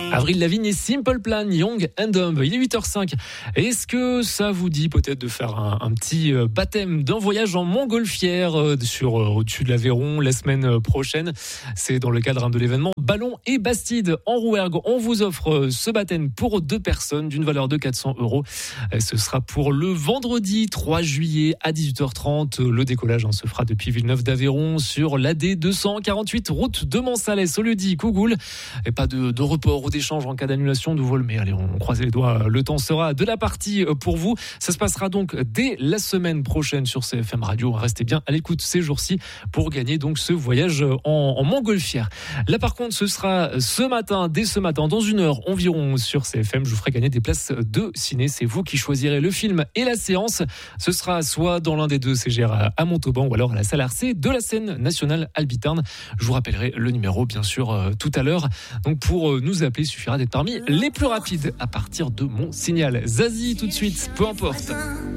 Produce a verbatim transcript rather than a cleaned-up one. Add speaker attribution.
Speaker 1: Avril Lavigne et Simple Plan, Young and Dumb. Il est huit heures cinq. Est-ce que ça vous dit peut-être de faire un, un petit baptême d'un voyage en montgolfière sur au-dessus de l'Aveyron la semaine prochaine? C'est dans le cadre de l'événement Ballon et Bastide en Rouergue. On vous offre ce baptême pour deux personnes d'une valeur de quatre cents euros. Ce sera pour le vendredi trois juillet à dix-huit heures trente. Le décollage hein, se fera depuis Villeneuve d'Aveyron sur l'A D deux cent quarante-huit, route de Mansalès, au lieu-dit Cougoul. Et pas de, de report ou d'échange en cas d'annulation de vol. Mais allez, on croise les doigts. Le temps sera de la partie pour vous. Ça se passera donc dès la semaine prochaine sur C F M Radio. Restez bien à l'écoute ces jours-ci pour gagner donc ce voyage en, en montgolfière. Là, par contre, ce sera ce matin, dès ce matin, dans une heure environ sur C F M. Je vous ferai gagner des places de ciné. C'est vous qui choisirez le film et la séance. Ce sera soit dans l'un des deux C G R à Montauban ou alors à la salle Arcé de la scène nationale Albitarn. Je vous rappellerai le numéro, bien sûr, tout à l'heure. Donc, pour nous appeler, il suffira d'être parmi les plus rapides à partir de mon signal. Zazie, tout de suite, peu importe.